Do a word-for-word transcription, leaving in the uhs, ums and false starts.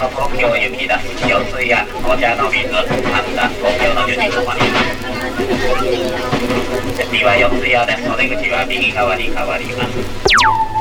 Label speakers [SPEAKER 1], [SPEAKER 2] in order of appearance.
[SPEAKER 1] の東京行きだ。用水やお茶の水、神田、東京の順に止まります。次は四ツ谷です。お出口は右側に変わります。